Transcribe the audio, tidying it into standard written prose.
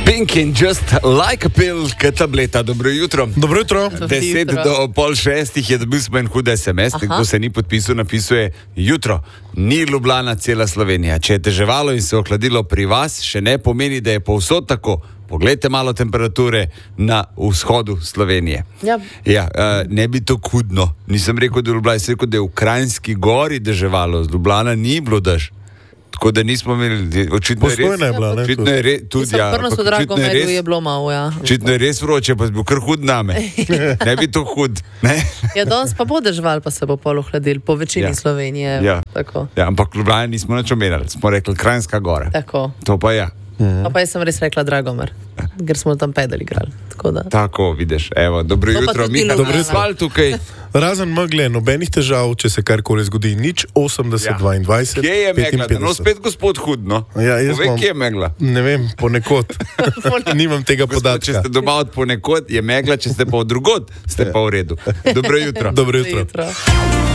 Pink in just like a pill, kot tableta. Dobro jutro. Dobro jutro. 5:50 je dobil smo en hud SMS, kdo se ni podpisal, napisuje jutro. Ni Ljubljana cela Slovenija. Če je teževalo in se ohladilo pri vas, še ne pomeni, da je povsod tako. Poglejte malo temperature na vzhodu Slovenije. Ne bi to hudno. Nisem rekel, da je Ljubljana, sem rekel, da je v Kranjski gori deževalo. Z Ljubljana ni bilo dež. Tako da nismo imeli, očitno je res, tudi je bilo malo, ja. Očitno je res vroče, pa je bil kar hud name. Ne bi to hud, ne? Ja, danes pa bo dežval, pa se bo pol ohladil, po večini Slovenije. Ja. Tako. Ja, ampak Ljubljana nismo nič omenjali, smo rekli Kranjska gora. Tako. To pa ja. Pa jaz sem res rekla Dragomer, ker smo tam pedal igrali. Tako, vidiš, evo, dobro jutro, Miha, dobro spal tukaj. Razen megle, nobenih težav, če se karkoli zgodi, nič 80, 22, Kje je megla? No, spet gospod hudno. Ja, Povej, kje je megla? Ne vem, ponekod. Nimam tega podatka. Če ste doma od ponekod, je megla, če ste pa od drugod, ste pa v redu. Dobro jutro. Dobro jutro.